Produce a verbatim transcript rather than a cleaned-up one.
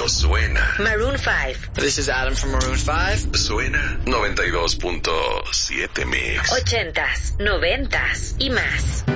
pero suena. Maroon five. This is Adam from Maroon five. Suena noventa y dos punto siete Mix. Ochentas, noventas y más.